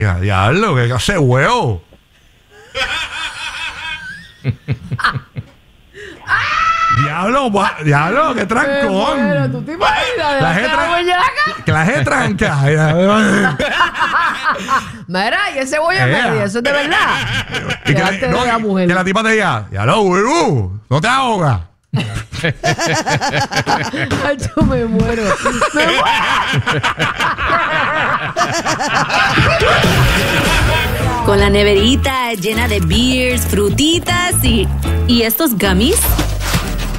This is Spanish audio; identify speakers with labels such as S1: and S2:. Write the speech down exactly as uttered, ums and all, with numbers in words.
S1: Ya, diablo, que hace huevo. Diablo, gua- diablo, qué trancón.
S2: Pero tú te imaginas.
S1: La gente que la gente tranca.
S2: Mira, y ese bollo medio, eso es de verdad.
S1: Y que,
S2: Delante
S1: no,
S2: de la mujer.
S1: que la tipa te diga, diablo, huevo, no te ahogas.
S2: Ay, yo me muero. Me muero.
S3: Con la neverita llena de beers, frutitas y... ¿Y estos gummies?